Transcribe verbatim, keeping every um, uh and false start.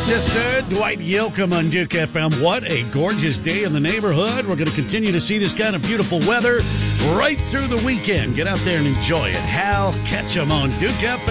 Sister, Dwight Yoakam on Duke F M. What a gorgeous day in the neighborhood. We're going to continue to see this kind of beautiful weather right through the weekend. Get out there and enjoy it. Hal Ketchum on Duke F M.